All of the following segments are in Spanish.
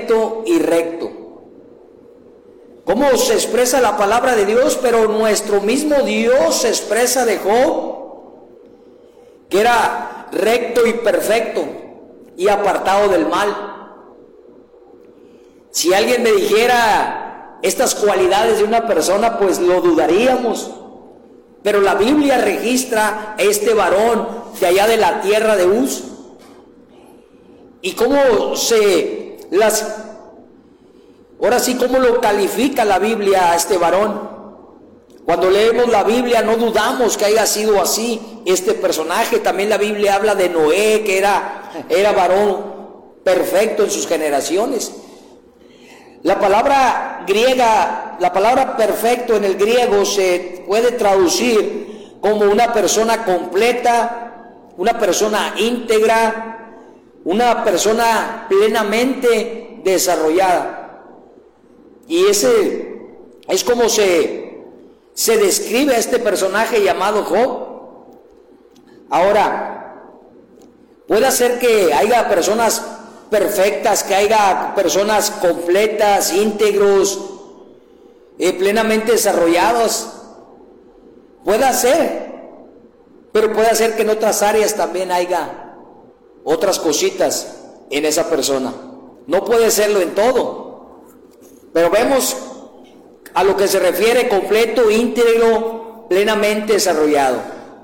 perfecto y recto. ¿Cómo se expresa la palabra de Dios? Pero nuestro mismo Dios se expresa de Job, que era recto y perfecto y apartado del mal. Si alguien me dijera estas cualidades de una persona, pues lo dudaríamos. Pero la Biblia registra a este varón de allá de la tierra de Uz. Y cómo cómo lo califica la Biblia a este varón. Cuando leemos la Biblia no dudamos que haya sido así este personaje. También la Biblia habla de Noé, que era varón perfecto en sus generaciones. La palabra griega, la palabra perfecto en el griego se puede traducir como una persona completa, una persona íntegra, una persona plenamente desarrollada. Y ese es como se describe a este personaje llamado Job. Ahora, puede ser que haya personas perfectas, que haya personas completas, íntegros, plenamente desarrollados. Puede ser, pero puede ser que en otras áreas también haya otras cositas en esa persona. No puede serlo en todo, pero vemos a lo que se refiere completo, íntegro, plenamente desarrollado.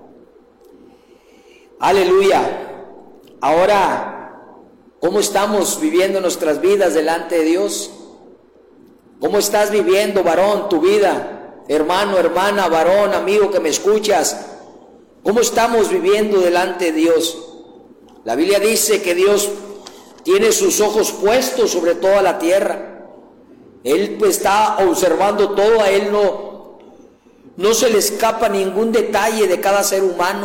Aleluya. Ahora, ¿cómo estamos viviendo nuestras vidas delante de Dios? ¿Cómo estás viviendo, varón, tu vida? Hermano, hermana, varón, amigo que me escuchas, ¿cómo estamos viviendo delante de Dios? La Biblia dice que Dios tiene sus ojos puestos sobre toda la tierra. Él está observando todo, a Él no se le escapa ningún detalle de cada ser humano.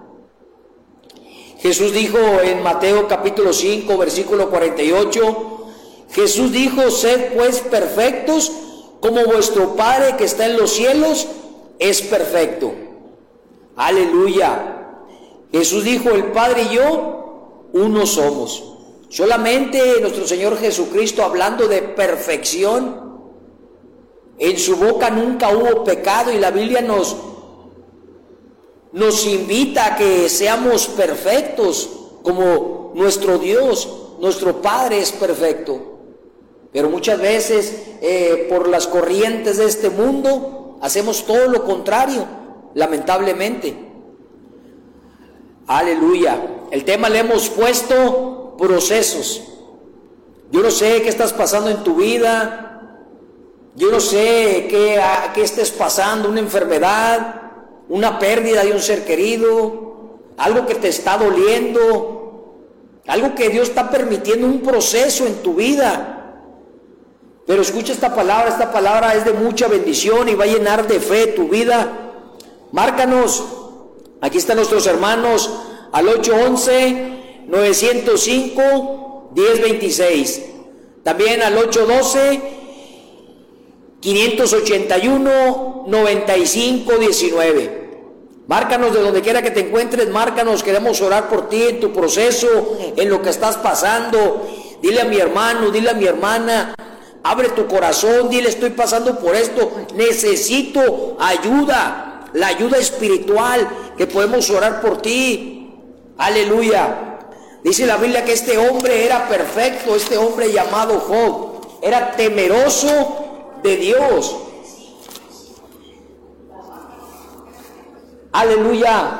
Jesús dijo en Mateo capítulo 5, versículo 48, Jesús dijo: sed pues perfectos como vuestro Padre que está en los cielos es perfecto. Aleluya. Jesús dijo: el Padre y yo uno somos. Solamente nuestro Señor Jesucristo, hablando de perfección, en su boca nunca hubo pecado, y la Biblia nos invita a que seamos perfectos como nuestro Dios, nuestro Padre es perfecto. Pero muchas veces por las corrientes de este mundo hacemos todo lo contrario, lamentablemente. Aleluya. El tema le hemos puesto procesos. Yo no sé qué estás pasando en tu vida. Yo no sé qué estés pasando, una enfermedad, una pérdida de un ser querido, algo que te está doliendo, algo que Dios está permitiendo, un proceso en tu vida. Pero escucha esta palabra es de mucha bendición y va a llenar de fe tu vida. Márcanos, aquí están nuestros hermanos, al 811-905-1026, también al 812-581-9519. Márcanos de donde quiera que te encuentres, márcanos, queremos orar por ti en tu proceso, en lo que estás pasando. Dile a mi hermano, dile a mi hermana, abre tu corazón, dile: estoy pasando por esto, necesito ayuda, la ayuda espiritual, que podemos orar por ti. Aleluya. Dice la Biblia que este hombre era perfecto, este hombre llamado Job, era temeroso de Dios. Aleluya.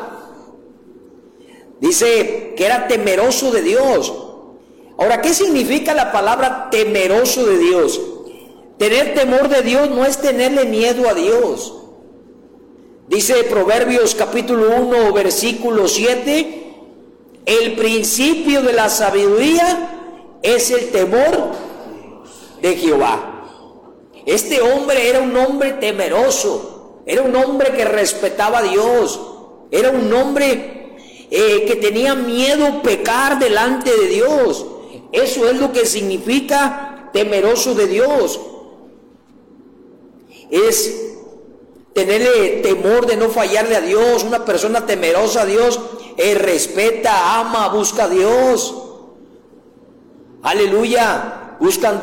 Dice que era temeroso de Dios. Ahora, ¿qué significa la palabra temeroso de Dios? Tener temor de Dios no es tenerle miedo a Dios. Dice Proverbios capítulo 1, versículo 7, el principio de la sabiduría es el temor de Jehová. Este hombre era un hombre temeroso, era un hombre que respetaba a Dios, era un hombre que tenía miedo pecar delante de Dios. Eso es lo que significa temeroso de Dios. Es tenerle temor de no fallarle a Dios. Una persona temerosa a Dios respeta, ama, busca a Dios. Aleluya. Buscan